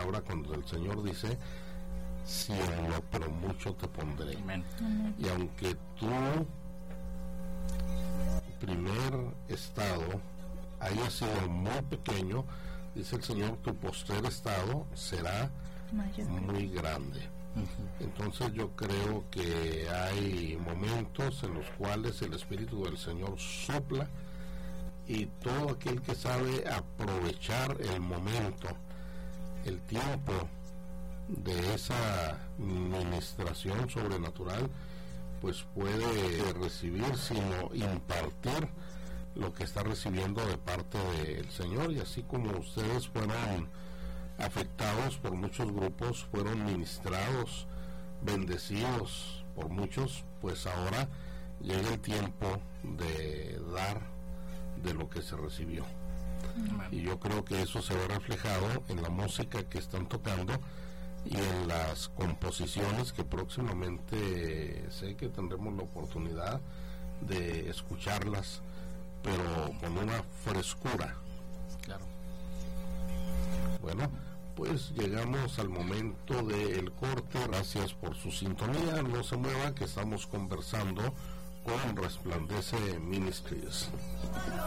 palabra cuando el Señor dice: si en lo pero mucho te pondré. Amén. Y aunque tu primer estado haya sido muy pequeño, dice el Señor, tu postrer estado será muy grande. Entonces yo creo que hay momentos en los cuales el Espíritu del Señor sopla, y todo aquel que sabe aprovechar el momento, el tiempo de esa ministración sobrenatural, pues puede recibir, sino impartir lo que está recibiendo de parte del Señor. Y así como ustedes fueron afectados por muchos grupos, fueron ministrados, bendecidos por muchos, pues ahora llega el tiempo de dar de lo que se recibió. Y yo creo que eso se ve reflejado en la música que están tocando y en las composiciones que próximamente sé que tendremos la oportunidad de escucharlas, pero con una frescura. Claro. Bueno, pues llegamos al momento del corte. Gracias por su sintonía. No se muevan, que estamos conversando con Resplandece Ministries.